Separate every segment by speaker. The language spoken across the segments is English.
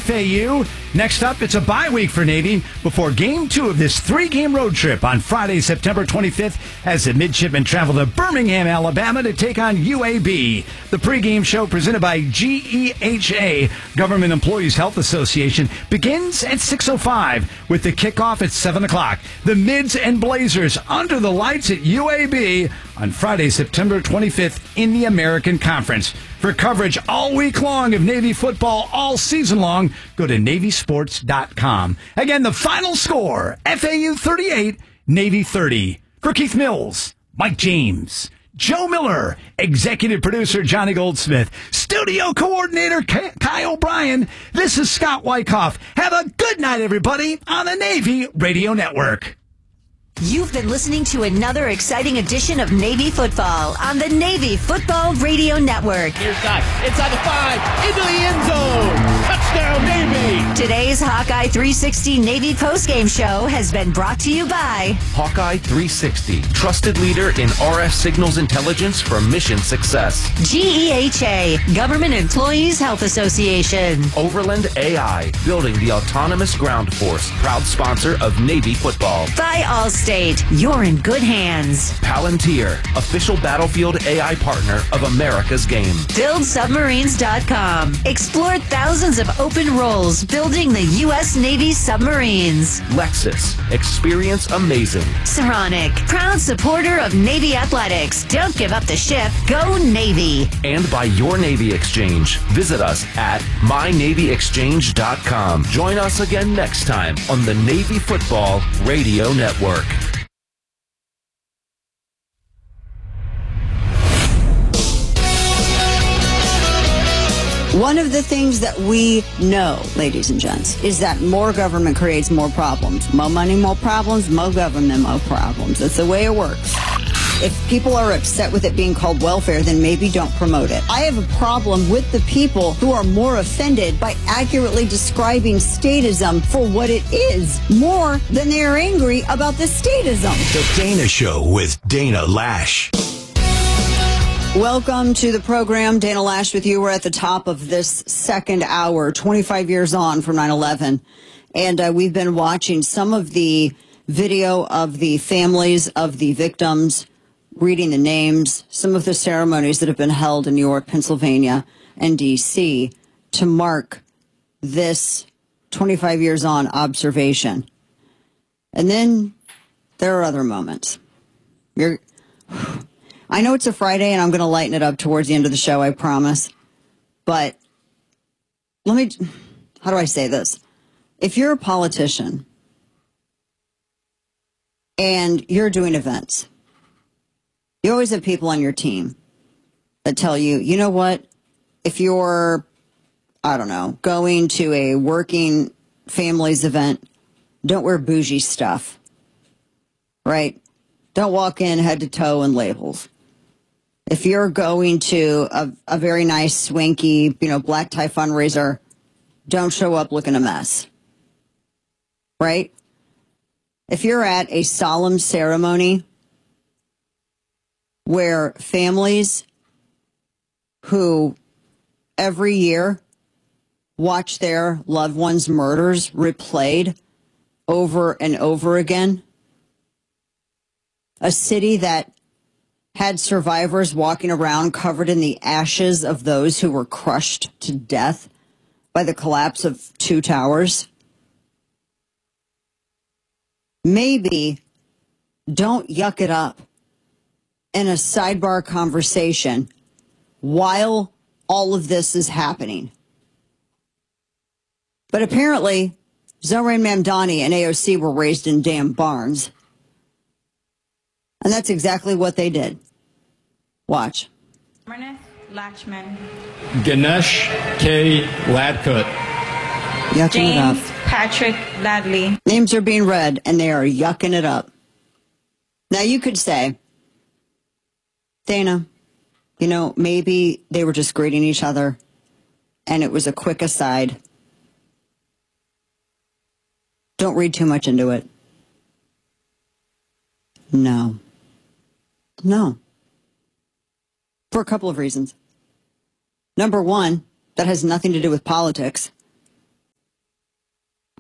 Speaker 1: FAU. Next up, it's a bye week for Navy before Game 2 of this 3-game road trip on Friday, September 25th, as the midshipmen travel to Birmingham, Alabama to take on UAB. The pregame show presented by GEHA, Government Employees Health Association, begins at 6:05 with the kickoff at 7 o'clock. The Mids and Blazers under the lights at UAB on Friday, September 25th in the American Conference. For coverage all week long of Navy football all season long, go to NavySports.com. Again, the final score, FAU 38, Navy 30. For Keith Mills, Mike James, Joe Miller, executive producer Johnny Goldsmith, studio coordinator Kai O'Brien, this is Scott Wyckoff. Have a good night, everybody, on the Navy Radio Network.
Speaker 2: You've been listening to another exciting edition of Navy Football on the Navy Football Radio Network.
Speaker 3: Here's Scott, inside the 5, into the end zone. Touchdown, Navy!
Speaker 2: Today's Hawkeye 360 Navy postgame show has been brought to you by
Speaker 4: Hawkeye 360, trusted leader in RF signals intelligence for mission success.
Speaker 2: GEHA, Government Employees Health Association.
Speaker 4: Overland AI, building the autonomous ground force, proud sponsor of Navy football.
Speaker 2: By Allstate, you're in good hands.
Speaker 4: Palantir, official battlefield AI partner of America's game.
Speaker 2: BuildSubmarines.com. Explore thousands of open roles building the U.S. Navy submarines.
Speaker 4: Lexus, experience amazing.
Speaker 2: Saronic, proud supporter of Navy athletics. Don't give up the ship. Go Navy.
Speaker 4: And by Your Navy Exchange. Visit us at MyNavyExchange.com. Join us again next time on the Navy Football Radio Network.
Speaker 5: One of the things that we know, ladies and gents, is that more government creates more problems. More money, more problems. More government, more problems. That's the way it works. If people are upset with it being called welfare, then maybe don't promote it. I have a problem with the people who are more offended by accurately describing statism for what it is, more than they are angry about the statism.
Speaker 6: The Dana Show with Dana Lash.
Speaker 5: Welcome to the program. Dana Lash with you. We're at the top of this second hour, 25 years on from 9/11. And we've been watching some of the video of the families of the victims, reading the names, some of the ceremonies that have been held in New York, Pennsylvania, and D.C. to mark this 25 years on observation. And then there are other moments. I know it's a Friday, and I'm going to lighten it up towards the end of the show, I promise. But how do I say this? If you're a politician and you're doing events, you always have people on your team that tell you, you know what, if you're, I don't know, going to a working families event, don't wear bougie stuff, right? Don't walk in head to toe in labels. If you're going to a very nice, swanky, black tie fundraiser, don't show up looking a mess, right? If you're at a solemn ceremony where families who every year watch their loved ones' murders replayed over and over again, a city that had survivors walking around covered in the ashes of those who were crushed to death by the collapse of two towers. Maybe don't yuck it up in a sidebar conversation while all of this is happening. But apparently, Zohran Mamdani and AOC were raised in damn barns. And that's exactly what they did. Watch.
Speaker 7: Latchman.
Speaker 8: Ganesh K. Ladkut.
Speaker 7: James Patrick Ladley.
Speaker 5: Names are being read, and they are yucking it up. Now, you could say, Dana, maybe they were just greeting each other, and it was a quick aside. Don't read too much into it. No. For a couple of reasons. Number one, that has nothing to do with politics.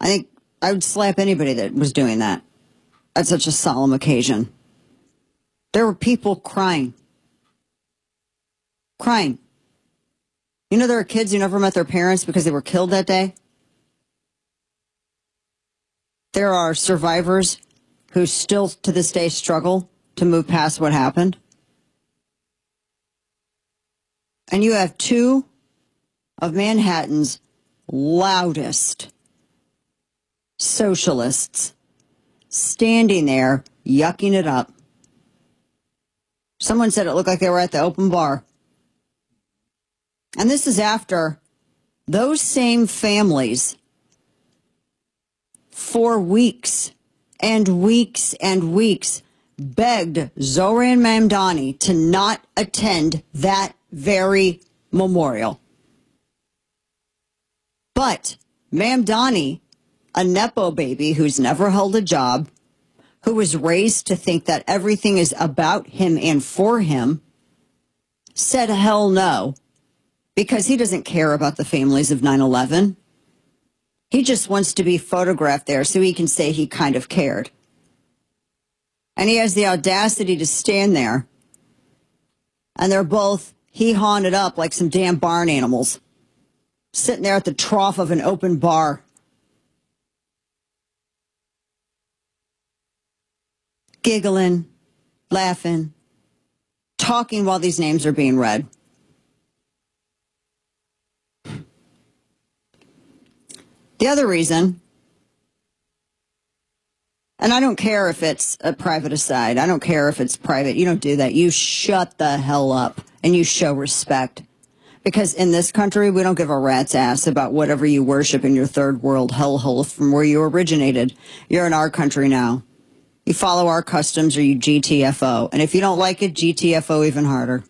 Speaker 5: I think I would slap anybody that was doing that at such a solemn occasion. There were people crying. Crying. You know there are kids who never met their parents because they were killed that day? There are survivors who still to this day struggle to move past what happened. And you have two of Manhattan's loudest socialists standing there yucking it up. Someone said it looked like they were at the open bar. And this is after those same families for weeks and weeks and weeks begged Zohran Mamdani to not attend that very memorial. But Mamdani, a Nepo baby who's never held a job, who was raised to think that everything is about him and for him, said hell no, because he doesn't care about the families of 9/11. He just wants to be photographed there so he can say he kind of cared. And he has the audacity to stand there, and they're both hee-hawing it up like some damn barn animals, sitting there at the trough of an open bar. Giggling, laughing, talking while these names are being read. The other reason, and I don't care if it's a private aside, I don't care if it's private, you don't do that. You shut the hell up and you show respect. Because in this country, we don't give a rat's ass about whatever you worship in your third world hellhole from where you originated. You're in our country now. You follow our customs or you GTFO. And if you don't like it, GTFO even harder.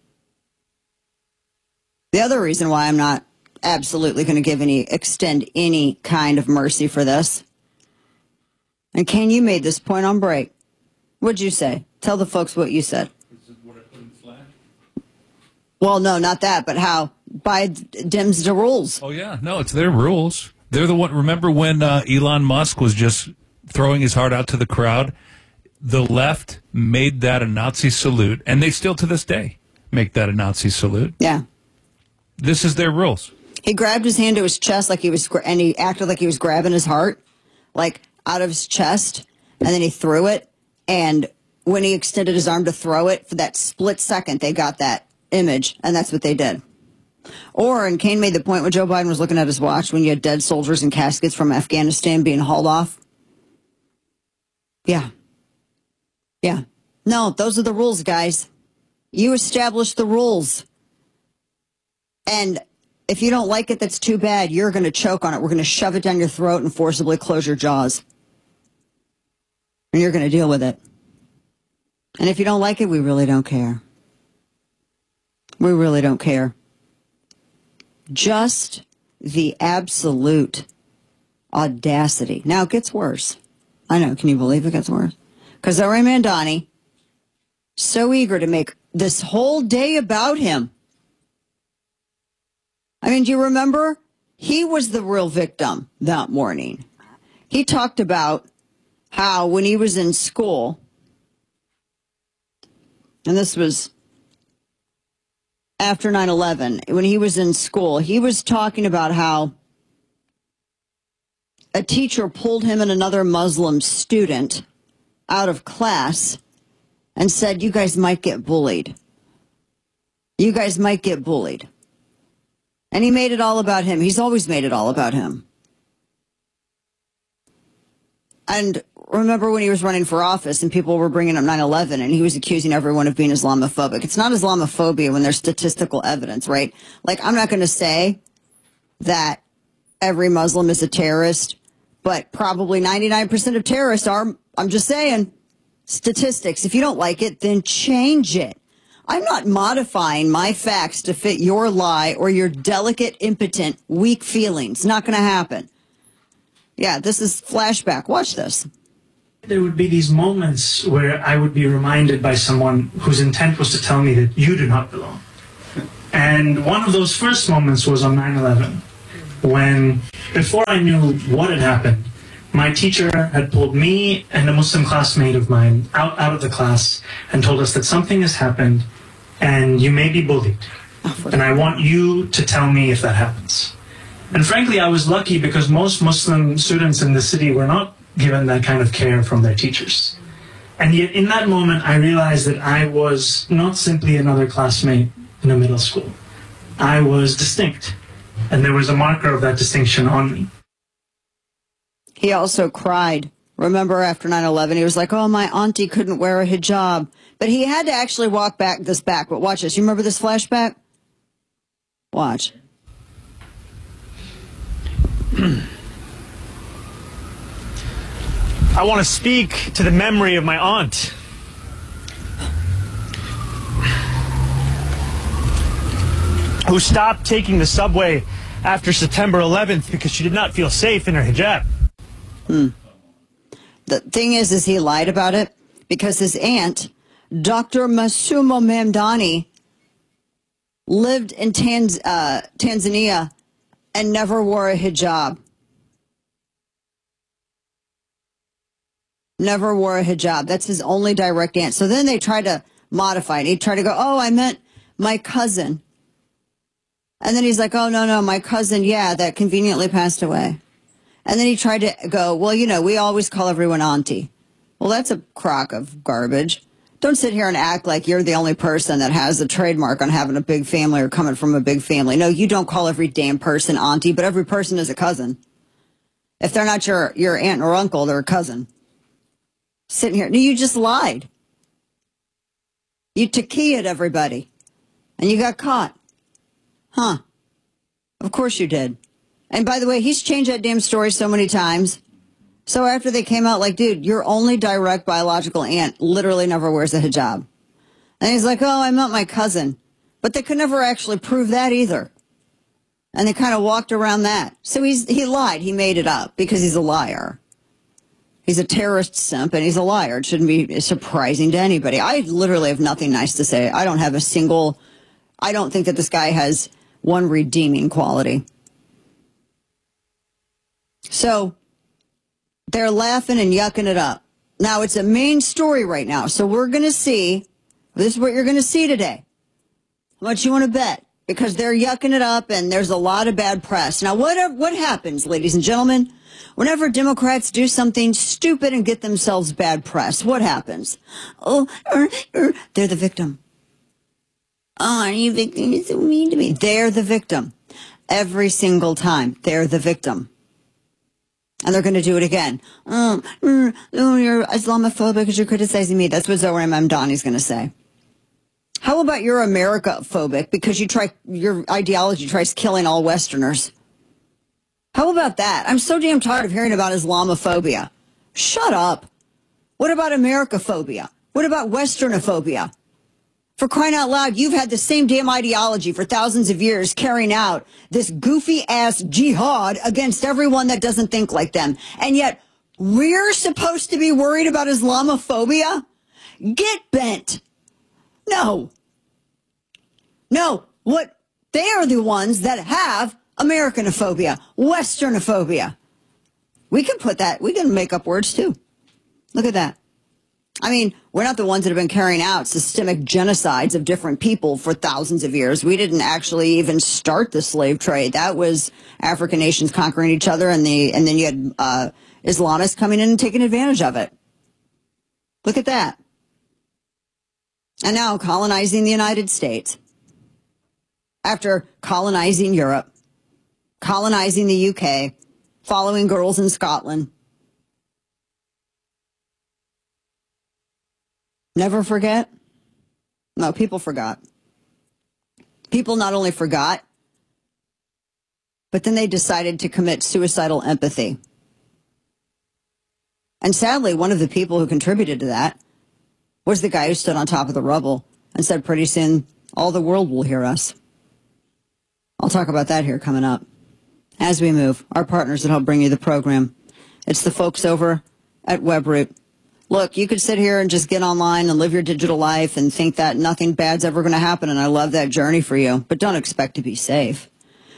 Speaker 5: The other reason why I'm not absolutely going to extend any kind of mercy for this. And Kane, you made this point on break. What'd you say? Tell the folks what you said.
Speaker 9: This is what I put in Slack.
Speaker 5: Well, no, not that, but how Biden dims the rules.
Speaker 9: Oh, yeah. No, it's their rules. They're the one. Remember when Elon Musk was just throwing his heart out to the crowd? The left made that a Nazi salute, and they still to this day make that a Nazi salute.
Speaker 5: Yeah.
Speaker 9: This is their rules.
Speaker 5: He grabbed his hand to his chest like he was, and he acted like he was grabbing his heart, like out of his chest, and then he threw it. And when he extended his arm to throw it, for that split second, they got that image, and that's what they did. Or, and Kane made the point when Joe Biden was looking at his watch when you had dead soldiers and caskets from Afghanistan being hauled off. Yeah. Yeah. No, those are the rules, guys. You established the rules. And if you don't like it, that's too bad. You're going to choke on it. We're going to shove it down your throat and forcibly close your jaws. And you're going to deal with it. And if you don't like it, we really don't care. We really don't care. Just the absolute audacity. Now it gets worse. I know. Can you believe it gets worse? Because Zohran Mamdani, so eager to make this whole day about him. I mean, do you remember? He was the real victim that morning. He talked about how when he was in school, and this was after 9/11, when he was in school, he was talking about how a teacher pulled him and another Muslim student out of class and said, you guys might get bullied. You guys might get bullied. And he made it all about him. He's always made it all about him. And remember when he was running for office and people were bringing up 9/11 and he was accusing everyone of being Islamophobic. It's not Islamophobia when there's statistical evidence, right? Like, I'm not going to say that every Muslim is a terrorist, but probably 99% of terrorists are. I'm just saying, statistics. If you don't like it, then change it. I'm not modifying my facts to fit your lie or your delicate, impotent, weak feelings. Not going to happen. Yeah, this is flashback. Watch this.
Speaker 10: There would be these moments where I would be reminded by someone whose intent was to tell me that you do not belong. And one of those first moments was on 9/11, when, before I knew what had happened, my teacher had pulled me and a Muslim classmate of mine out of the class and told us that something has happened and you may be bullied. And I want you to tell me if that happens. And frankly, I was lucky because most Muslim students in the city were not given that kind of care from their teachers. And yet in that moment, I realized that I was not simply another classmate in a middle school. I was distinct. And there was a marker of that distinction on me.
Speaker 5: He also cried. Remember after 9/11, he was like, oh, my auntie couldn't wear a hijab. But he had to actually walk this back. But watch this. You remember this flashback? Watch.
Speaker 10: I want to speak to the memory of my aunt. Who stopped taking the subway after September 11th because she did not feel safe in her hijab.
Speaker 5: The thing is he lied about it because his aunt, Dr. Masumo Mamdani, lived in Tanzania and never wore a hijab. Never wore a hijab. That's his only direct aunt. So then they tried to modify it. He tried to go, oh, I meant my cousin. And then he's like, oh, no, my cousin, that conveniently passed away. And then he tried to go, well, we always call everyone auntie. Well, that's a crock of garbage. Don't sit here and act like you're the only person that has a trademark on having a big family or coming from a big family. No, you don't call every damn person auntie, but every person is a cousin. If they're not your aunt or uncle, they're a cousin. Sitting here. No, you just lied. You taquia'd everybody. And you got caught. Huh. Of course you did. And by the way, he's changed that damn story so many times. So after they came out, like, dude, your only direct biological aunt literally never wears a hijab. And he's like, oh, I meant my cousin. But they could never actually prove that either. And they kind of walked around that. So he lied. He made it up because he's a liar. He's a terrorist simp and he's a liar. It shouldn't be surprising to anybody. I literally have nothing nice to say. I don't think that this guy has one redeeming quality. So they're laughing and yucking it up. Now, it's a main story right now. So we're going to see, this is what you're going to see today. How much you want to bet? Because they're yucking it up and there's a lot of bad press. Now, what happens, ladies and gentlemen, whenever Democrats do something stupid and get themselves bad press? What happens? Oh, they're the victim. Oh, you victim? You're so mean to me. They're the victim. Every single time, they're the victim. And they're going to do it again. Oh, you're Islamophobic because you're criticizing me. That's what Zohar Mamdani's going to say. How about you're America-phobic because your ideology tries killing all Westerners? How about that? I'm so damn tired of hearing about Islamophobia. Shut up. What about America-phobia? What about Westernophobia? For crying out loud, you've had the same damn ideology for thousands of years carrying out this goofy-ass jihad against everyone that doesn't think like them. And yet, we're supposed to be worried about Islamophobia? Get bent. No. What? They are the ones that have Americanophobia, Westernophobia. We can make up words too. Look at that. I mean, we're not the ones that have been carrying out systemic genocides of different people for thousands of years. We didn't actually even start the slave trade. That was African nations conquering each other, and then you had Islamists coming in and taking advantage of it. Look at that. And now colonizing the United States. After colonizing Europe, colonizing the UK, following girls in Scotland. Never forget? No, people forgot. People not only forgot, but then they decided to commit suicidal empathy. And sadly, one of the people who contributed to that was the guy who stood on top of the rubble and said, pretty soon, all the world will hear us. I'll talk about that here coming up. As we move, our partners that help bring you the program. It's the folks over at WebRoot. Look, you could sit here and just get online and live your digital life and think that nothing bad's ever going to happen, and I love that journey for you. But don't expect to be safe.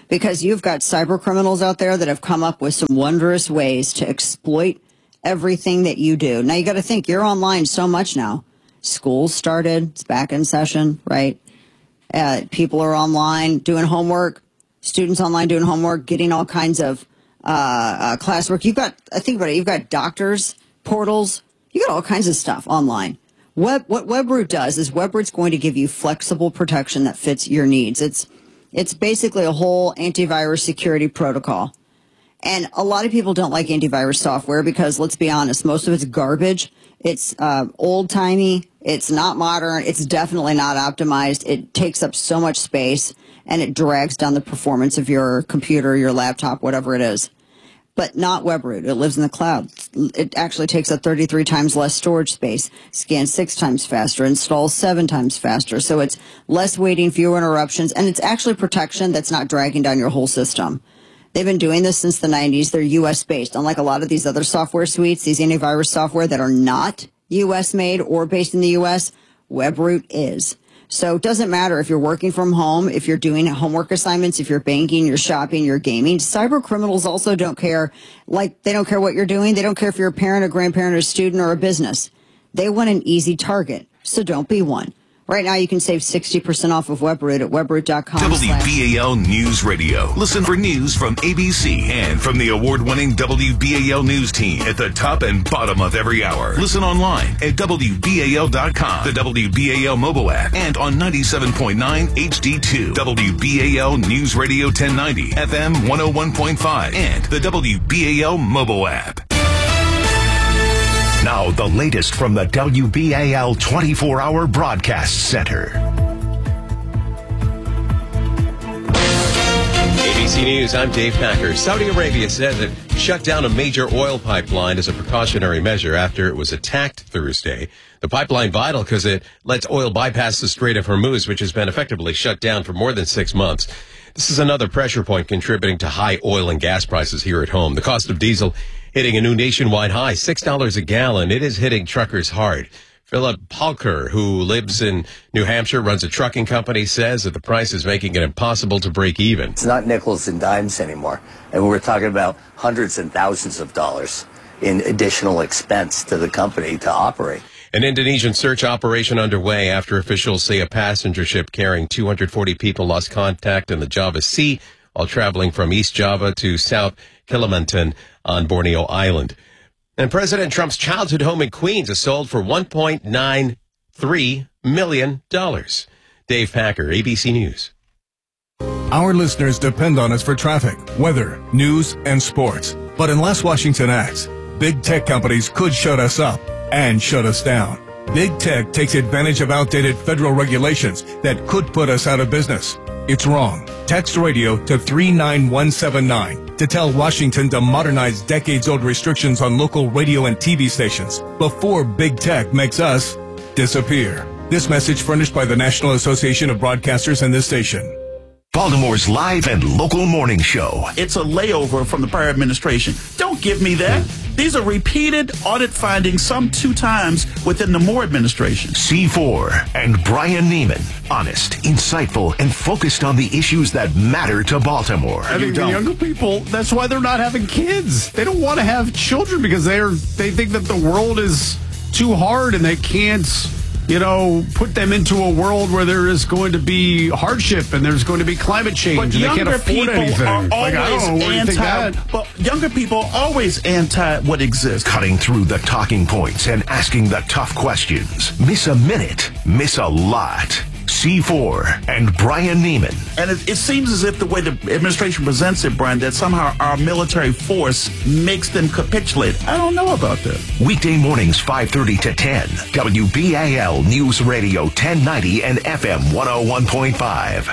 Speaker 5: because you've got cyber criminals out there that have come up with some wondrous ways to exploit everything that you do. Now, you got to think, you're online so much now. School's started. It's back in session, right? People are online doing homework. Students online doing homework, getting all kinds of classwork. Think about it. You've got doctors, portals. You got all kinds of stuff online. What Webroot does is Webroot's going to give you flexible protection that fits your needs. It's basically a whole antivirus security protocol. And a lot of people don't like antivirus software because, let's be honest, most of it's garbage. It's old-timey. It's not modern. It's definitely not optimized. It takes up so much space, and it drags down the performance of your computer, your laptop, whatever it is. But not Webroot. It lives in the cloud. It actually takes up 33 times less storage space, scans 6 times faster, installs 7 times faster. So it's less waiting, fewer interruptions, and it's actually protection that's not dragging down your whole system. They've been doing this since the 90s. They're U.S.-based. Unlike a lot of these other software suites, these antivirus software that are not U.S.-made or based in the U.S., Webroot is. So it doesn't matter if you're working from home, if you're doing homework assignments, if you're banking, you're shopping, you're gaming. Cyber criminals also don't care. Like, they don't care what you're doing. They don't care if you're a parent, a grandparent, a student, or a business. They want an easy target. So don't be one. Right now, you can save 60% off of Webroot at webroot.com.
Speaker 6: WBAL News Radio. Listen for news from ABC and from the award-winning WBAL News team at the top and bottom of every hour. Listen online at WBAL.com, the WBAL mobile app, and on 97.9 HD2. WBAL News Radio 1090, FM 101.5, and the WBAL mobile app. Now, the latest from the WBAL 24-hour broadcast center.
Speaker 11: ABC News, I'm Dave Packer. Saudi Arabia says it shut down a major oil pipeline as a precautionary measure after it was attacked Thursday. The pipeline vital because it lets oil bypass the Strait of Hormuz, which has been effectively shut down for more than 6 months. This is another pressure point contributing to high oil and gas prices here at home. The cost of diesel hitting a new nationwide high, $6 a gallon. It is hitting truckers hard. Philip Palker, who lives in New Hampshire, runs a trucking company, says that the price is making it impossible to break even.
Speaker 12: It's not nickels and dimes anymore. And we're talking about hundreds and thousands of dollars in additional expense to the company to operate.
Speaker 11: An Indonesian search operation underway after officials say a passenger ship carrying 240 people lost contact in the Java Sea while traveling from East Java to South Kalimantan on Borneo Island. And President Trump's childhood home in Queens is sold for $1.93 million. Dave Packer, ABC News.
Speaker 13: Our listeners depend on us for traffic, weather, news, and sports. But unless Washington acts, big tech companies could shut us up and shut us down. Big tech takes advantage of outdated federal regulations that could put us out of business. It's wrong. Text radio to 39179 to tell Washington to modernize decades-old restrictions on local radio and TV stations before big tech makes us disappear. This message furnished by the National Association of Broadcasters and this station.
Speaker 6: Baltimore's live and local morning show.
Speaker 14: It's a layover from the prior administration. Don't give me that. These are repeated audit findings, some 2 times within the Moore administration.
Speaker 6: C4 and Brian Neiman. Honest, insightful, and focused on the issues that matter to Baltimore.
Speaker 1: I think the younger people, that's why they're not having kids. They don't want to have children because they think that the world is too hard and they can't, put them into a world where there is going to be hardship and there's going to be climate change and they can't afford anything.
Speaker 14: But younger people are always anti what exists.
Speaker 6: Cutting through the talking points and asking the tough questions. Miss a minute, miss a lot. C4 and Brian Neiman.
Speaker 14: And it seems as if the way the administration presents it, Brian, that somehow our military force makes them capitulate. I don't know about that.
Speaker 6: Weekday mornings 5:30 to 10. WBAL News Radio 1090 and FM 101.5.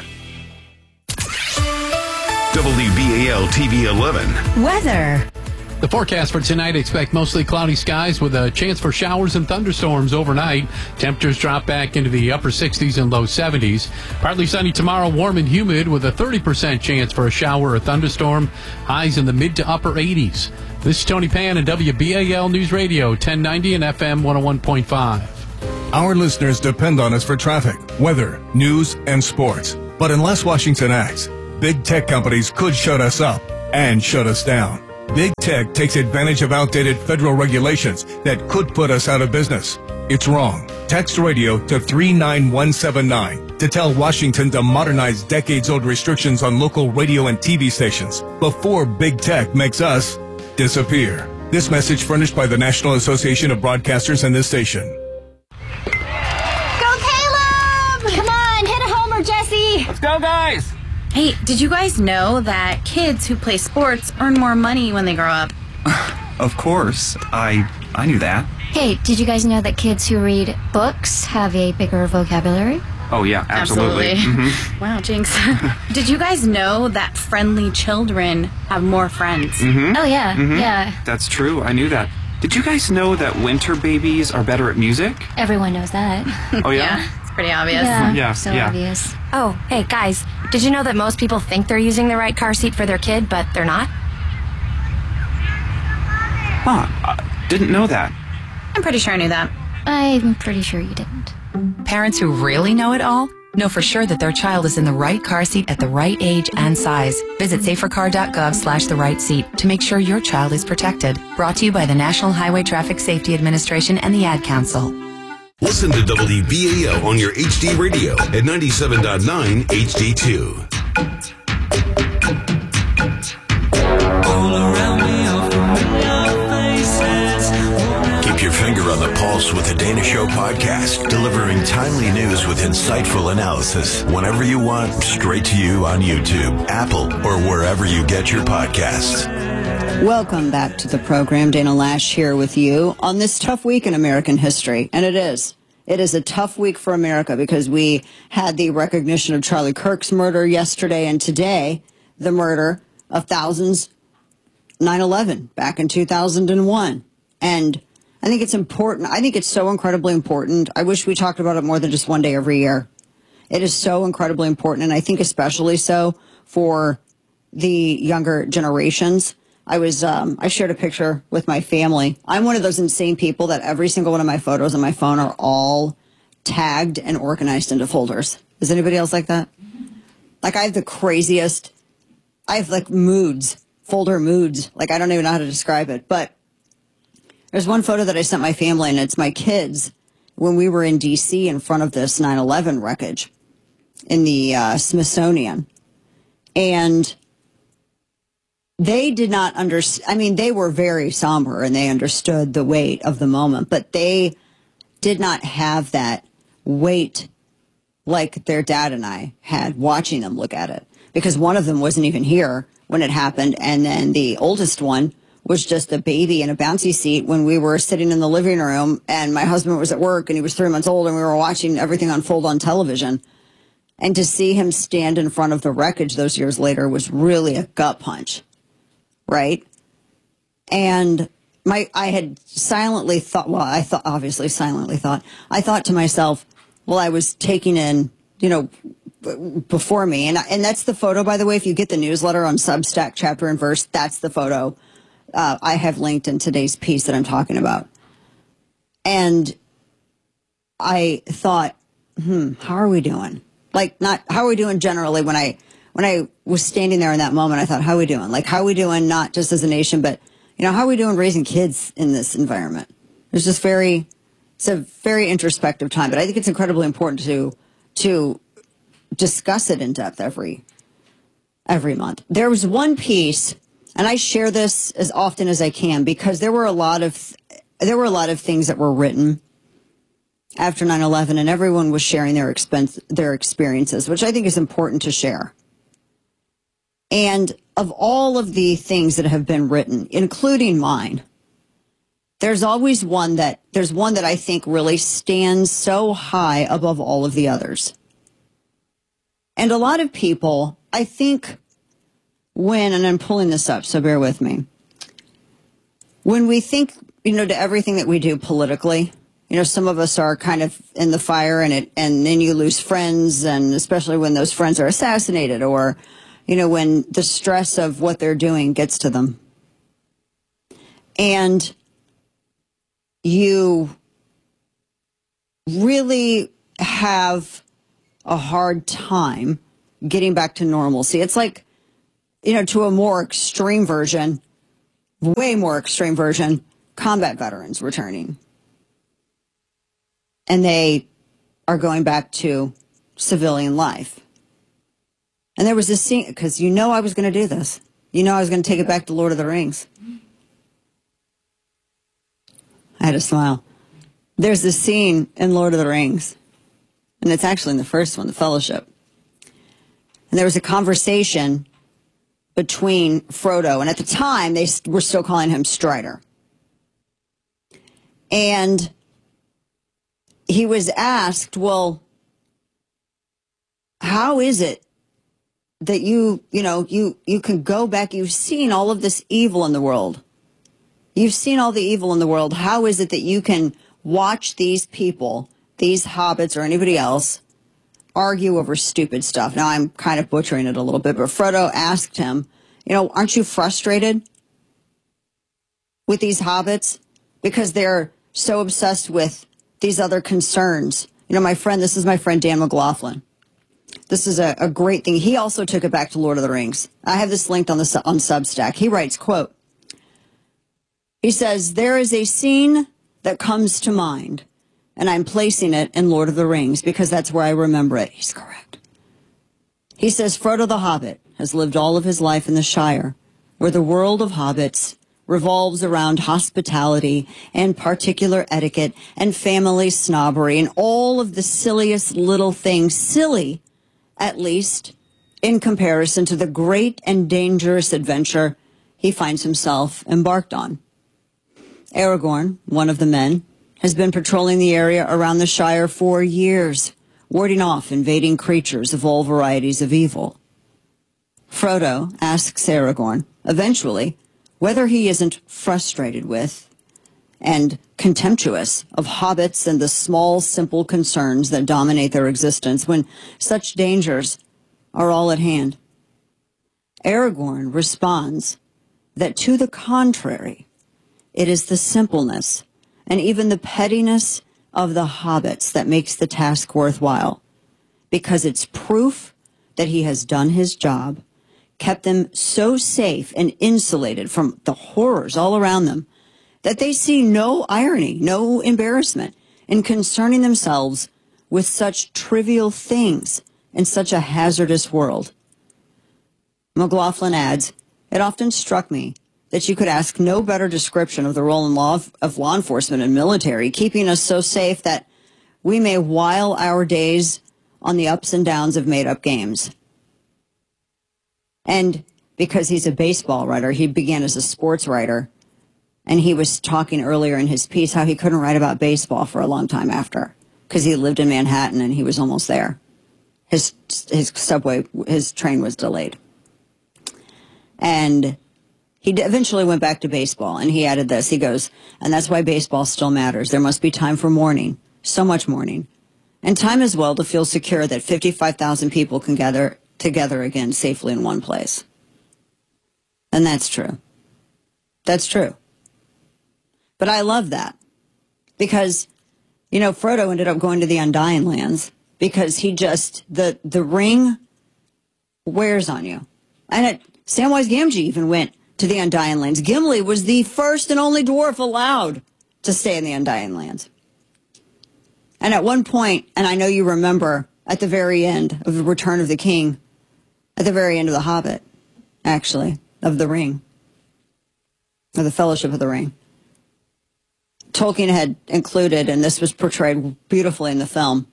Speaker 6: WBAL TV 11.
Speaker 2: Weather.
Speaker 15: The forecast for tonight, expect mostly cloudy skies with a chance for showers and thunderstorms overnight. Temperatures drop back into the upper 60s and low 70s. Partly sunny tomorrow, warm and humid with a 30% chance for a shower or thunderstorm. Highs in the mid to upper 80s. This is Tony Pan at WBAL News Radio 1090 and FM 101.5.
Speaker 13: Our listeners depend on us for traffic, weather, news, and sports. But unless Washington acts, big tech companies could shut us up and shut us down. Big tech takes advantage of outdated federal regulations that could put us out of business. It's wrong. Text radio to 39179 to tell Washington to modernize decades-old restrictions on local radio and TV stations before big tech makes us disappear. This message furnished by the National Association of Broadcasters and this station.
Speaker 16: Go Caleb! Come on, hit a homer, Jesse!
Speaker 17: Let's go, guys!
Speaker 18: Hey, did you guys know that kids who play sports earn more money when they grow up?
Speaker 17: Of course. I knew that.
Speaker 16: Hey, did you guys know that kids who read books have a bigger vocabulary?
Speaker 17: Oh, yeah, absolutely. Mm-hmm.
Speaker 18: Wow, Jinx. Did you guys know that friendly children have more friends?
Speaker 17: Mm-hmm.
Speaker 16: Oh, yeah,
Speaker 17: mm-hmm.
Speaker 16: yeah.
Speaker 17: That's true. I knew that. Did you guys know that winter babies are better at music?
Speaker 16: Everyone knows that.
Speaker 17: Oh, yeah?
Speaker 18: Yeah, it's pretty obvious.
Speaker 16: Yeah, so obvious.
Speaker 19: Oh, hey, guys, did you know that most people think they're using the right car seat for their kid, but they're not?
Speaker 17: Huh, didn't know that.
Speaker 18: I'm pretty sure I knew that.
Speaker 16: I'm pretty sure you didn't.
Speaker 20: Parents who really know it all know for sure that their child is in the right car seat at the right age and size. Visit safercar.gov/the right seat to make sure your child is protected. Brought to you by the National Highway Traffic Safety Administration and the Ad Council.
Speaker 6: Listen to WBAL on your HD radio at 97.9 HD2.
Speaker 21: All around me are familiar faces.
Speaker 22: Keep your finger on the pulse with the Dana Show podcast, delivering timely news with insightful analysis whenever you want, straight to you on YouTube, Apple, or wherever you get your podcasts.
Speaker 5: Welcome back to the program. Dana Lash here with you on this tough week in American history. And it is. It is a tough week for America because we had the recognition of Charlie Kirk's murder yesterday, and today the murder of thousands, 9/11 back in 2001. And I think it's important. I think it's so incredibly important. I wish we talked about it more than just one day every year. It is so incredibly important, and I think especially so for the younger generations. I shared a picture with my family. I'm one of those insane people that every single one of my photos on my phone are all tagged and organized into folders. Is anybody else like that? Like, I have the craziest, I have like moods, folder moods. Like, I don't even know how to describe it. But there's one photo that I sent my family, and it's my kids when we were in D.C. in front of this 9/11 wreckage in the Smithsonian. And they did not understand. I mean, they were very somber and they understood the weight of the moment, but they did not have that weight like their dad and I had watching them look at it, because one of them wasn't even here when it happened. And then the oldest one was just a baby in a bouncy seat when we were sitting in the living room, and my husband was at work and he was 3 months old, and we were watching everything unfold on television. And to see him stand in front of the wreckage those years later was really a gut punch. Right? And I had silently thought, I thought to myself, well, I was taking in, before me. And that's the photo, by the way. If you get the newsletter on Substack, chapter and verse, that's the photo I have linked in today's piece that I'm talking about. And I thought, how are we doing? Like, not how are we doing generally. When I was standing there in that moment, I thought, how are we doing? Like, how are we doing not just as a nation, but, how are we doing raising kids in this environment? It's a very introspective time, but I think it's incredibly important to discuss it in depth every month. There was one piece, and I share this as often as I can, because there were a lot of things that were written after 9/11, and everyone was sharing their experiences, which I think is important to share. And of all of the things that have been written, including mine, there's one that I think really stands so high above all of the others. And a lot of people, I think, and I'm pulling this up, so bear with me. When we think, to everything that we do politically, some of us are kind of in the fire, and then you lose friends, and especially when those friends are assassinated, or when the stress of what they're doing gets to them. And you really have a hard time getting back to normalcy. It's like, to a more extreme version, way more extreme version, combat veterans returning. And they are going back to civilian life. And there was this scene, because I was going to do this. I was going to take it back to Lord of the Rings. I had to smile. There's this scene in Lord of the Rings, and it's actually in the first one, The Fellowship. And there was a conversation between Frodo, and at the time, they were still calling him Strider. And he was asked, well, how is it that you can go back, you've seen all of this evil in the world. You've seen all the evil in the world. How is it that you can watch these people, these hobbits or anybody else, argue over stupid stuff? Now, I'm kind of butchering it a little bit, but Frodo asked him, aren't you frustrated with these hobbits? Because they're so obsessed with these other concerns. This is my friend Dan McLaughlin. This is a great thing. He also took it back to Lord of the Rings. I have this linked on Substack. He writes, quote, he says, there is a scene that comes to mind, and I'm placing it in Lord of the Rings because that's where I remember it. He's correct. He says, Frodo the Hobbit has lived all of his life in the Shire, where the world of hobbits revolves around hospitality and particular etiquette and family snobbery and all of the silliest little things, silly, at least, in comparison to the great and dangerous adventure he finds himself embarked on. Aragorn, one of the men, has been patrolling the area around the Shire for years, warding off invading creatures of all varieties of evil. Frodo asks Aragorn, eventually, whether he isn't frustrated with and contemptuous of hobbits and the small, simple concerns that dominate their existence when such dangers are all at hand. Aragorn responds that to the contrary, it is the simpleness and even the pettiness of the hobbits that makes the task worthwhile, because it's proof that he has done his job, kept them so safe and insulated from the horrors all around them, that they see no irony, no embarrassment in concerning themselves with such trivial things in such a hazardous world. McLaughlin adds, it often struck me that you could ask no better description of the role in of law enforcement and military, keeping us so safe that we may while our days on the ups and downs of made-up games. And because he's a baseball writer, he began as a sports writer, and he was talking earlier in his piece how he couldn't write about baseball for a long time after, because he lived in Manhattan and he was almost there. His train was delayed. And he eventually went back to baseball, and he added this. He goes, and that's why baseball still matters. There must be time for mourning, so much mourning, and time as well to feel secure that 55,000 people can gather together again safely in one place. And that's true. That's true. But I love that because, Frodo ended up going to the Undying Lands because he just, the ring wears on you. And Samwise Gamgee even went to the Undying Lands. Gimli was the first and only dwarf allowed to stay in the Undying Lands. And at one point, and I know you remember at the very end of the Return of the King, at the very end of The Hobbit, actually, of The Ring, of the Fellowship of the Ring, Tolkien had included, and this was portrayed beautifully in the film,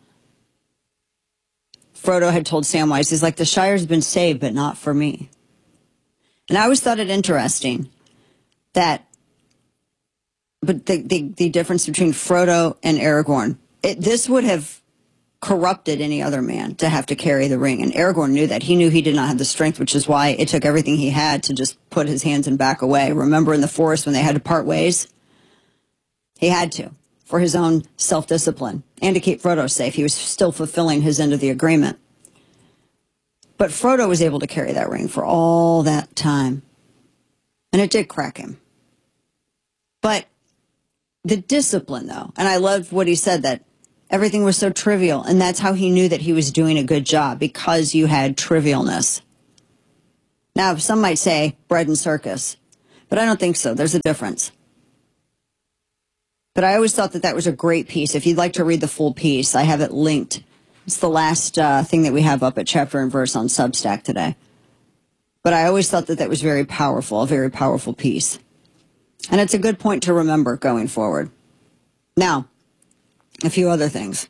Speaker 5: Frodo had told Samwise, he's like, the Shire's been saved, but not for me. And I always thought it interesting that, but the difference between Frodo and Aragorn, this would have corrupted any other man to have to carry the ring. And Aragorn knew that. He knew he did not have the strength, which is why it took everything he had to just put his hands and back away. Remember in the forest when they had to part ways? He had to, for his own self-discipline and to keep Frodo safe. He was still fulfilling his end of the agreement. But Frodo was able to carry that ring for all that time. And it did crack him. But the discipline, though, and I loved what he said, that Everything was so trivial, and that's how he knew that he was doing a good job, because you had trivialness. Now, some might say bread and circus, but I don't think so. There's a difference. But I always thought that that was a great piece. If you'd like to read the full piece, I have it linked. It's the last thing that we have up at Chapter and Verse on Substack today. But I always thought that that was very powerful, a very powerful piece. And it's a good point to remember going forward. Now, a few other things.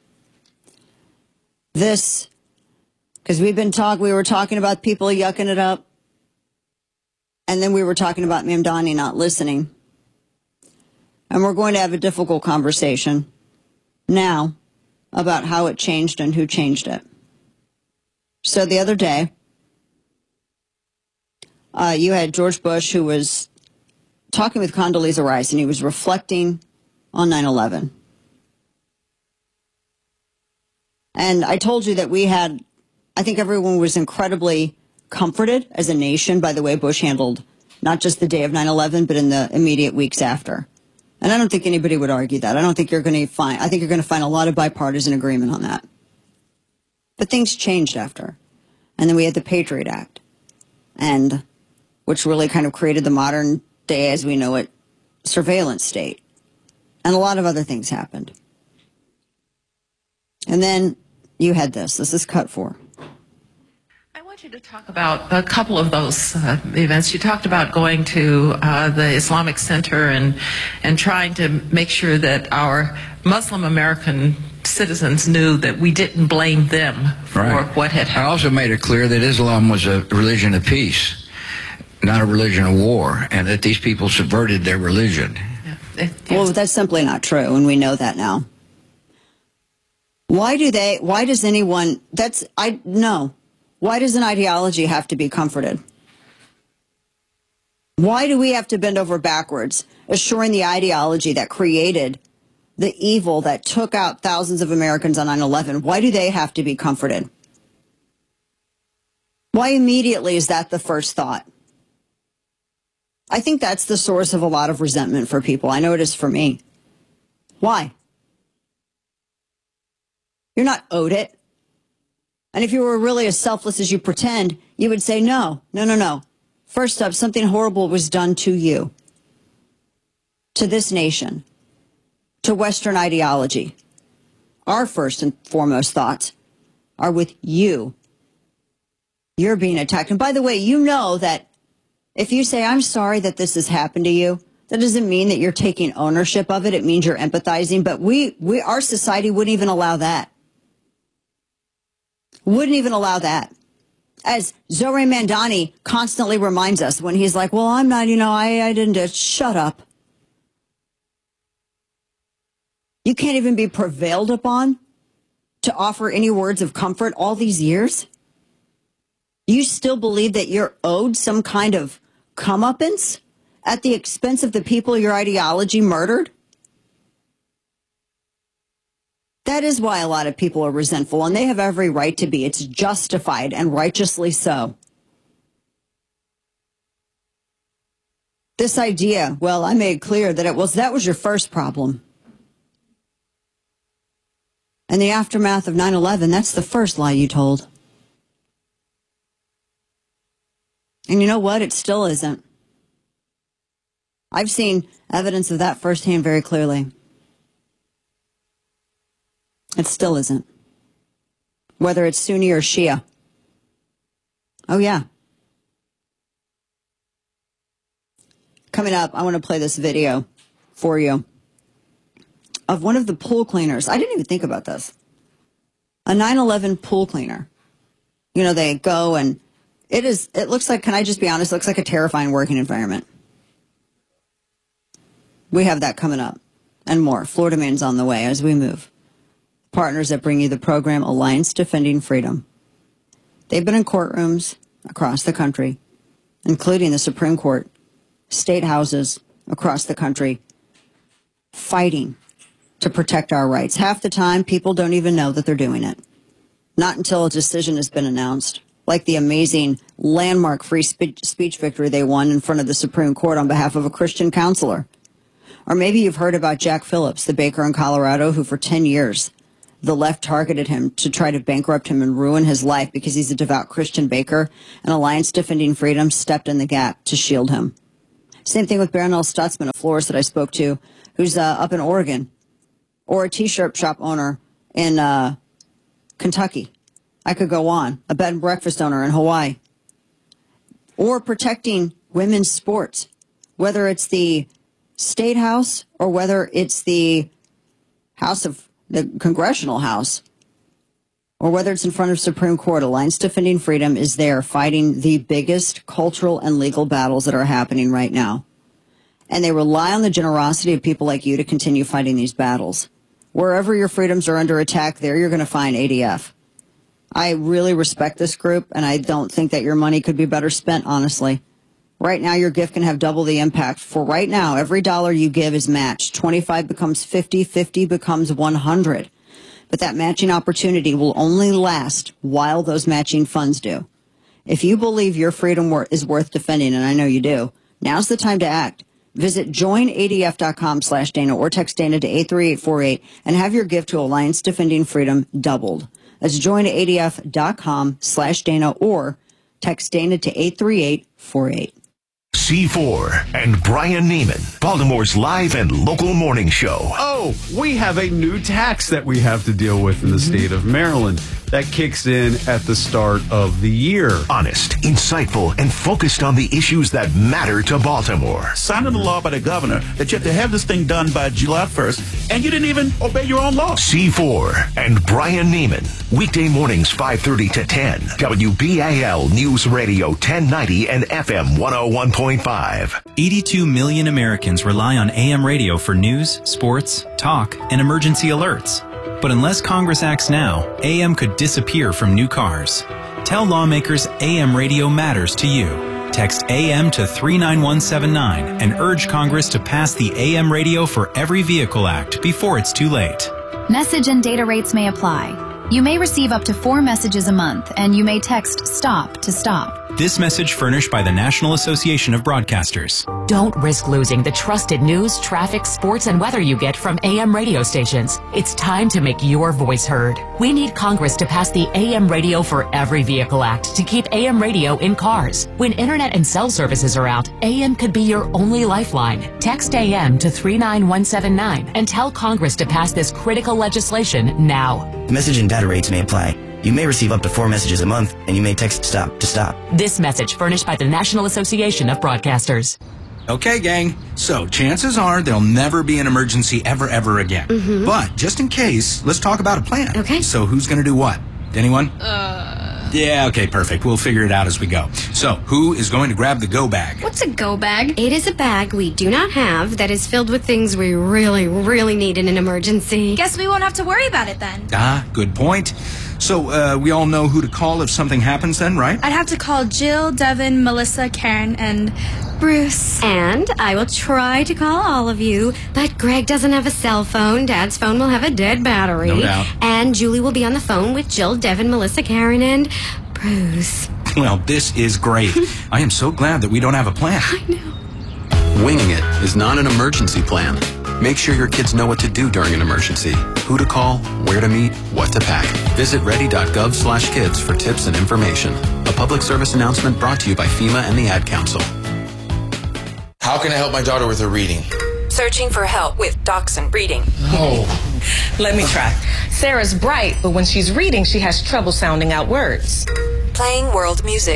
Speaker 5: This, because we were talking about people yucking it up, and then we were talking about Mamdani not listening. And we're going to have a difficult conversation now about how it changed and who changed it. So the other day, you had George Bush, who was talking with Condoleezza Rice, and he was reflecting on 9/11. And I told you that I think everyone was incredibly comforted as a nation by the way Bush handled not just the day of 9/11, but in the immediate weeks after. And I don't think anybody would argue that. I think you're going to find a lot of bipartisan agreement on that. But things changed after. And then we had the Patriot Act, which really kind of created the modern day as we know it surveillance state. And a lot of other things happened. And then you had this. This is cut 4.
Speaker 3: I want you to talk about a couple of those events. You talked about going to the Islamic Center and trying to make sure that our Muslim American citizens knew that we didn't blame them for what had happened.
Speaker 4: I also made it clear that Islam was a religion of peace, not a religion of war, and that these people subverted their religion.
Speaker 5: Well, that's simply not true, and we know that now. Why does an ideology have to be comforted? Why do we have to bend over backwards, assuring the ideology that created the evil that took out thousands of Americans on 9/11? Why do they have to be comforted? Why immediately is that the first thought? I think that's the source of a lot of resentment for people. I know it is for me. Why? You're not owed it. And if you were really as selfless as you pretend, you would say, no. First up, something horrible was done to you, to this nation, to Western ideology. Our first and foremost thoughts are with you. You're being attacked. And by the way, you know that if you say, I'm sorry that this has happened to you, that doesn't mean that you're taking ownership of it. It means you're empathizing. But our society wouldn't even allow that. Wouldn't even allow that. As Zohran Mamdani constantly reminds us when he's like, well, I'm not, I didn't, shut up. You can't even be prevailed upon to offer any words of comfort all these years? You still believe that you're owed some kind of comeuppance at the expense of the people your ideology murdered? That is why a lot of people are resentful, and they have every right to be. It's justified and righteously so. This idea, well, I made clear that that was your first problem. In the aftermath of 9/11, that's the first lie you told. And you know what? It still isn't. I've seen evidence of that firsthand very clearly. It still isn't. Whether it's Sunni or Shia. Oh, yeah. Coming up, I want to play this video for you of one of the pool cleaners. I didn't even think about this. A 9/11 pool cleaner. They go and it looks like, can I just be honest, it looks like a terrifying working environment. We have that coming up and more. Florida Man's on the way as we move. Partners that bring you the program Alliance Defending Freedom. They've been in courtrooms across the country, including the Supreme Court, state houses across the country, fighting to protect our rights. Half the time, people don't even know that they're doing it. Not until a decision has been announced, like the amazing landmark free speech victory they won in front of the Supreme Court on behalf of a Christian counselor. Or maybe you've heard about Jack Phillips, the baker in Colorado, who for 10 years the left targeted him to try to bankrupt him and ruin his life because he's a devout Christian baker, and Alliance Defending Freedom stepped in the gap to shield him. Same thing with Barronelle Stutzman, a florist that I spoke to, who's up in Oregon, or a T-shirt shop owner in Kentucky. I could go on. A bed and breakfast owner in Hawaii. Or protecting women's sports, whether it's the State House or whether it's the Congressional House, or whether it's in front of Supreme Court. Alliance Defending Freedom is there fighting the biggest cultural and legal battles that are happening right now. And they rely on the generosity of people like you to continue fighting these battles. Wherever your freedoms are under attack, there you're going to find ADF. I really respect this group, and I don't think that your money could be better spent, honestly. Right now, your gift can have double the impact. For right now, every dollar you give is matched. 25 becomes 50, 50 becomes 100. But that matching opportunity will only last while those matching funds do. If you believe your freedom is worth defending, and I know you do, now's the time to act. Visit joinadf.com/Dana or text Dana to 83848 and have your gift to Alliance Defending Freedom doubled. That's joinadf.com/Dana or text Dana to 83848.
Speaker 6: C4 and Brian Neiman, Baltimore's live and local morning show.
Speaker 7: Oh, we have a new tax that we have to deal with in the state of Maryland that kicks in at the start of the year.
Speaker 6: Honest, insightful, and focused on the issues that matter to Baltimore.
Speaker 14: Signing the law by the governor that you have to have this thing done by July 1st, and you didn't even obey your own law.
Speaker 6: C4 and Brian Neiman, weekday mornings 5:30 to 10. WBAL News Radio 1090 and FM 101.5.
Speaker 8: 82 million Americans rely on AM radio for news, sports, talk, and emergency alerts. But unless Congress acts now, AM could disappear from new cars. Tell lawmakers AM radio matters to you. Text AM to 39179 and urge Congress to pass the AM Radio for Every Vehicle Act before it's too late.
Speaker 23: Message and data rates may apply. You may receive up to 4 messages a month, and you may text STOP to stop.
Speaker 8: This message furnished by the National Association of Broadcasters.
Speaker 24: Don't risk losing the trusted news, traffic, sports, and weather you get from AM radio stations. It's time to make your voice heard. We need Congress to pass the AM Radio for Every Vehicle Act to keep AM radio in cars. When internet and cell services are out, AM could be your only lifeline. Text AM to 39179 and tell Congress to pass this critical legislation now.
Speaker 25: Message and data rates may apply. You may receive up to 4 messages a month, and you may text STOP to stop.
Speaker 24: This message furnished by the National Association of Broadcasters.
Speaker 26: Okay, gang. So chances are there'll never be an emergency ever again.
Speaker 27: Mm-hmm.
Speaker 26: But just in case, let's talk about a plan.
Speaker 27: Okay.
Speaker 26: So who's going to do what? Anyone? Yeah, okay, perfect. We'll figure it out as we go. So, who is going to grab the go bag?
Speaker 27: What's a go bag? It is a bag we do not have that is filled with things we really need in an emergency.
Speaker 18: Guess we won't have to worry about it then.
Speaker 26: Good point. So, we all know who to call if something happens then, right?
Speaker 18: I'd have to call Jill, Devin, Melissa, Karen, and Bruce.
Speaker 27: And I will try to call all of you, but Greg doesn't have a cell phone. Dad's phone will have a dead battery.
Speaker 26: No doubt.
Speaker 27: And Julie will be on the phone with Jill, Devin, Melissa, Karen, and Bruce.
Speaker 26: Well, this is great. I am so glad that we don't have a plan.
Speaker 27: I know.
Speaker 28: Winging it is not an emergency plan. Make sure your kids know what to do during an emergency, who to call, where to meet, what to pack. Visit ready.gov/kids for tips and information. A public service announcement brought to you by FEMA and the Ad Council.
Speaker 29: How can I help my daughter with her reading?
Speaker 30: Searching for help with Dachshund Reading.
Speaker 29: Oh.
Speaker 31: Let me try. Sarah's bright, but when she's reading, she has trouble sounding out words.
Speaker 30: Playing world music.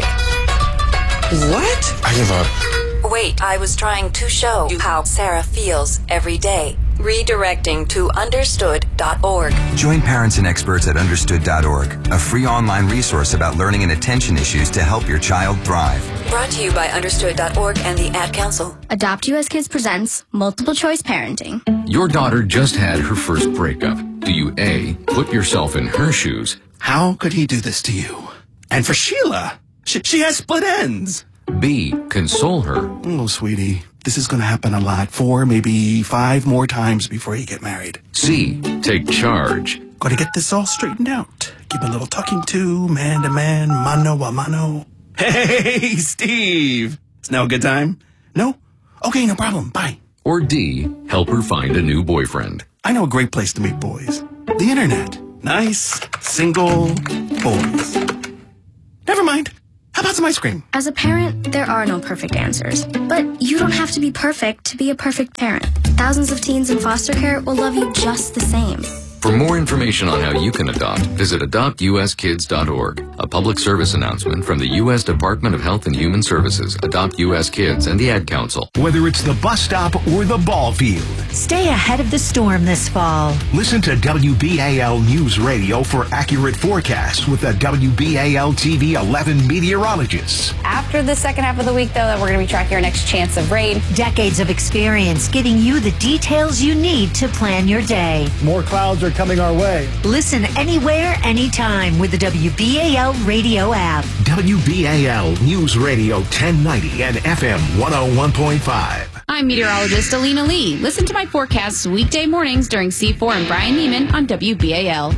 Speaker 29: What? I give up.
Speaker 30: Wait, I was trying to show you how Sarah feels every day. Redirecting to understood.org.
Speaker 32: Join parents and experts at understood.org, a free online resource about learning and attention issues to help your child thrive.
Speaker 30: Brought to you by understood.org and the Ad Council.
Speaker 23: Adopt US Kids presents Multiple Choice Parenting.
Speaker 33: Your daughter just had her first breakup. Do you A, put yourself in her shoes?
Speaker 14: How could he do this to you? And for Sheila, she has split ends.
Speaker 33: B, console her.
Speaker 14: Oh, sweetie, this is going to happen a lot. 4, maybe 5 more times before you get married.
Speaker 33: C, take charge.
Speaker 14: Got to get this all straightened out. Give a little talking to, man to man, mano a mano. Hey, Steve. It's now a good time? No? Okay, no problem. Bye.
Speaker 33: Or D, help her find a new boyfriend.
Speaker 14: I know a great place to meet boys. The internet. Nice, single boys. Never mind. How about some ice cream?
Speaker 1: As a parent, there are no perfect answers. But you don't have to be perfect to be a perfect parent. Thousands of teens in foster care will love you just the same.
Speaker 33: For more information on how you can adopt, visit adoptuskids.org. A public service announcement from the U.S. Department of Health and Human Services, Adopt U.S. Kids, and the Ad Council.
Speaker 2: Whether it's the bus stop or the ball field,
Speaker 9: stay ahead of the storm this fall.
Speaker 2: Listen to WBAL News Radio for accurate forecasts with the WBAL TV 11 meteorologists.
Speaker 10: After the second half of the week, though, that we're going to be tracking our next chance of rain.
Speaker 9: Decades of experience giving you the details you need to plan your day.
Speaker 11: More clouds are coming our way.
Speaker 9: Listen anywhere, anytime with the WBAL radio app.
Speaker 2: WBAL News Radio 1090 and FM 101.5.
Speaker 12: I'm meteorologist Alina Lee. Listen to my forecasts weekday mornings during C4 and Brian Neiman on WBAL.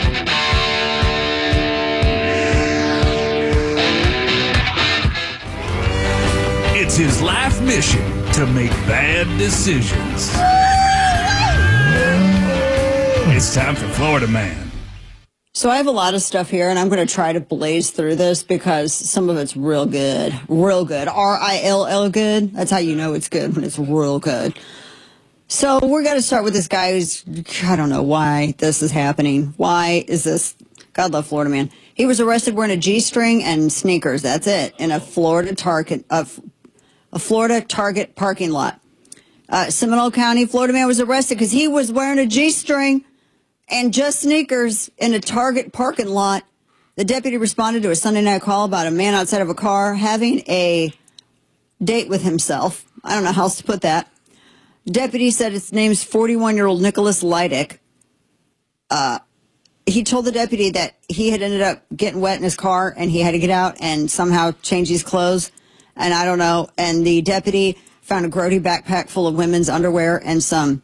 Speaker 13: It's his life mission to make bad decisions. It's time for Florida Man.
Speaker 5: So I have a lot of stuff here, and I'm going to try to blaze through this because some of it's real good. Real good. R-I-L-L good. That's how you know it's good, when it's real good. So we're going to start with this guy who's, I don't know why this is happening. Why is this? God love Florida Man. He was arrested wearing a G-string and sneakers. That's it. In a Florida Target parking lot. Seminole County, Florida man was arrested because he was wearing a G-string and just sneakers in a Target parking lot. The deputy responded to a Sunday night call about a man outside of a car having a date with himself. I don't know how else to put that. Deputy said his name's 41-year-old Nicholas Leidick. He told the deputy that he had ended up getting wet in his car and he had to get out and somehow change his clothes. And I don't know. And the deputy found a grody backpack full of women's underwear and some,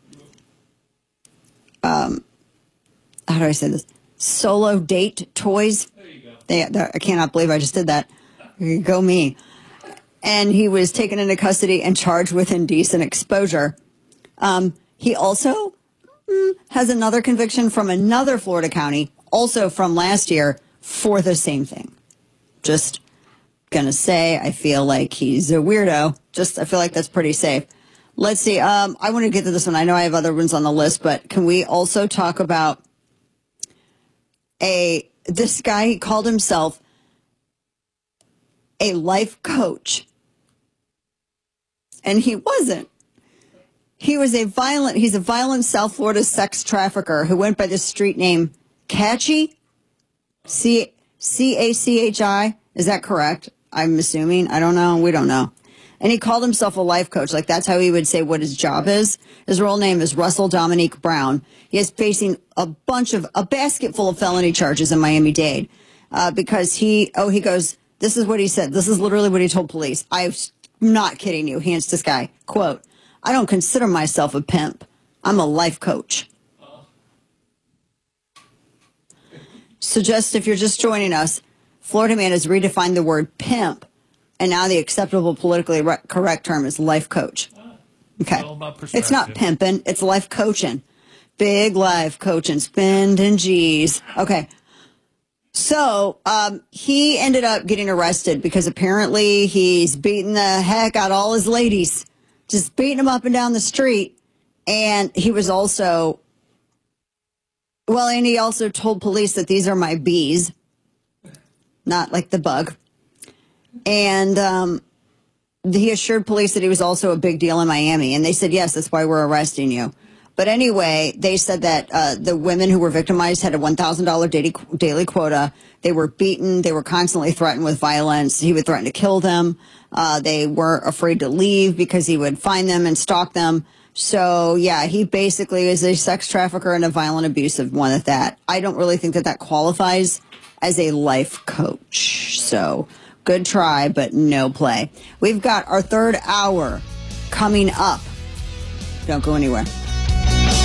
Speaker 5: how do I say this? Solo date toys. There you go. I cannot believe I just did that. Go me. And he was taken into custody and charged with indecent exposure. He also has another conviction from another Florida county, also from last year, for the same thing. Just gonna say, I feel like he's a weirdo. I feel like that's pretty safe. Let's see. I want to get to this one. I know I have other ones on the list, but can we also talk about this guy? He called himself a life coach, and he wasn't. He's a violent South Florida sex trafficker who went by the street name Cachi, C-A-C-H-I. Is that correct? I'm assuming. I don't know. We don't know. And he called himself a life coach. Like, that's how he would say what his job is. His real name is Russell Dominique Brown. He is facing a basket full of felony charges in Miami-Dade. Because he goes, this is what he said. This is literally what he told police. I'm not kidding you. He answered this guy, quote, "I don't consider myself a pimp. I'm a life coach." So if you're just joining us, Florida man has redefined the word pimp, and now the acceptable politically correct term is life coach. Okay. It's not pimping, it's life coaching. Big life coaching, spending G's. Okay. So he ended up getting arrested because apparently he's beating the heck out of all his ladies. Just beating them up and down the street. And he was also, and he also told police that these are my bees. Not like the bug. And he assured police that he was also a big deal in Miami. And they said, yes, that's why we're arresting you. But anyway, they said that the women who were victimized had a $1,000 daily quota. They were beaten. They were constantly threatened with violence. He would threaten to kill them. They were afraid to leave because he would find them and stalk them. So, yeah, he basically is a sex trafficker and a violent, abusive one at that. I don't really think that qualifies as a life coach. So, good try, but no play. We've got our third hour coming up. Don't go anywhere.